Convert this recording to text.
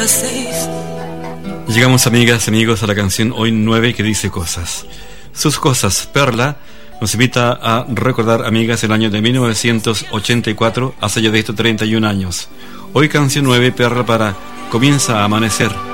las 6. Llegamos, amigas y amigos, a la canción Hoy 9 que dice cosas. Sus cosas, Perla, nos invita a recordar, amigas, el año de 1984, hace ya de esto 31 años. Hoy canción 9, Perla, para Comienza a amanecer.